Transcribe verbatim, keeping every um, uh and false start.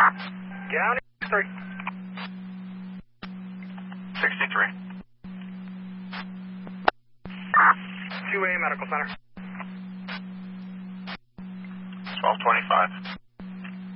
Down three. sixty-three. two A Medical Center. twelve twenty-five.